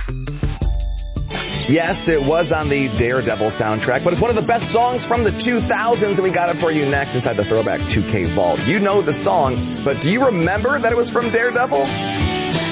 Yes, it was on the Daredevil soundtrack, but it's one of the best songs from the 2000s, and we got it for you next inside the Throwback 2K Vault. You know the song, but do you remember that it was from Daredevil?